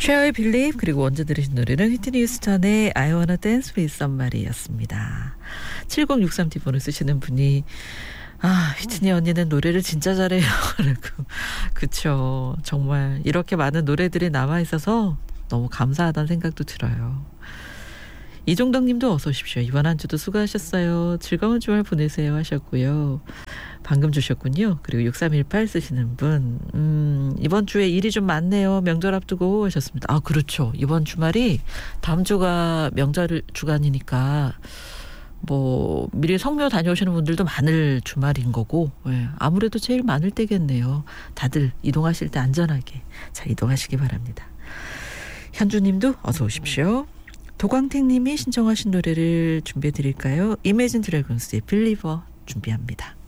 쉐어의 빌립 그리고 먼저 들으신 노래는 휘트니 휴스턴의 I Wanna Dance With Somebody였습니다. 7063T번을 쓰시는 분이 휘트니 언니는 노래를 진짜 잘해요. 그쵸. 정말 이렇게 많은 노래들이 남아있어서 너무 감사하다는 생각도 들어요. 이종덕 님도 어서 오십시오. 이번 한 주도 수고하셨어요. 즐거운 주말 보내세요 하셨고요. 방금 주셨군요. 그리고 6318 쓰시는 분 이번 주에 일이 좀 많네요. 명절 앞두고 하셨습니다. 그렇죠. 이번 주말이 다음 주가 명절 주간이니까 뭐 미리 성묘 다녀오시는 분들도 많을 주말인 거고 아무래도 제일 많을 때겠네요. 다들 이동하실 때 안전하게 잘 이동하시기 바랍니다. 현주님도 어서 오십시오. 도광택님이 신청하신 노래를 준비해드릴까요? 이매진 드래곤스의 빌리버 준비합니다.